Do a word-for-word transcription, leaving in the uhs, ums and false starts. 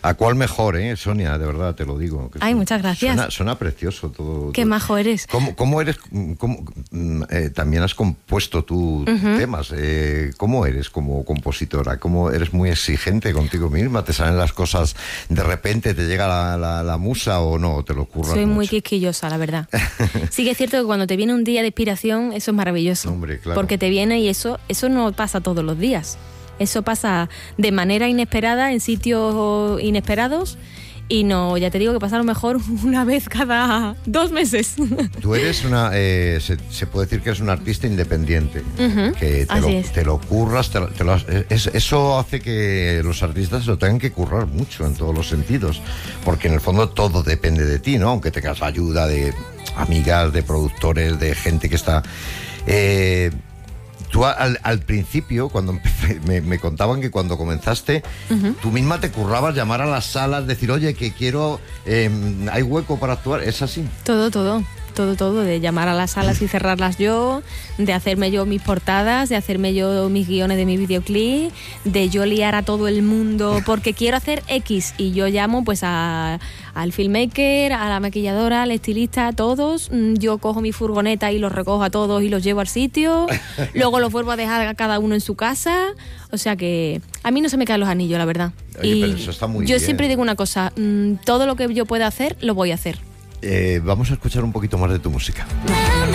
¿A cuál mejor, eh, Sonia? De verdad, te lo digo. Ay, suena, muchas gracias. Suena, suena precioso todo. Qué todo. majo eres. ¿Cómo, cómo eres? Cómo, eh, también has compuesto tú uh-huh. temas. Eh, ¿Cómo eres como compositora? ¿Cómo eres muy exigente contigo misma? ¿Te salen las cosas de repente? ¿Te llega la, la, la musa o no? ¿Te lo curras Soy mucho? muy quisquillosa, la verdad. Sí que es cierto que cuando te viene un día de inspiración, eso es maravilloso. Hombre, claro. Porque te viene y eso, eso no pasa todos los días. Eso pasa de manera inesperada, en sitios inesperados, y no, ya te digo que pasa a lo mejor una vez cada dos meses. Tú eres una, eh, se, se puede decir que eres una artista independiente, uh-huh. que te lo, es. te lo curras, te lo, te lo, es, eso hace que los artistas se lo tengan que currar mucho en todos los sentidos, porque en el fondo todo depende de ti, ¿no? Aunque tengas la ayuda de amigas, de productores, de gente que está... Eh, Tú al, al principio, cuando empecé, me, me contaban que cuando comenzaste, uh-huh. tú misma te currabas llamar a las salas, decir, oye, que quiero, eh, hay hueco para actuar, ¿es así? Todo, todo, todo, todo, de llamar a las salas y cerrarlas yo, de hacerme yo mis portadas, de hacerme yo mis guiones de mi videoclip, de yo liar a todo el mundo porque quiero hacer X, y yo llamo pues a... al filmmaker, a la maquilladora, al estilista, a todos. Yo cojo mi furgoneta y los recojo a todos y los llevo al sitio. Luego los vuelvo a dejar a cada uno en su casa. O sea que a mí no se me caen los anillos, la verdad. Oye, y pero eso está muy yo bien. siempre digo una cosa, mmm, todo lo que yo pueda hacer, lo voy a hacer. Eh, vamos a escuchar un poquito más de tu música.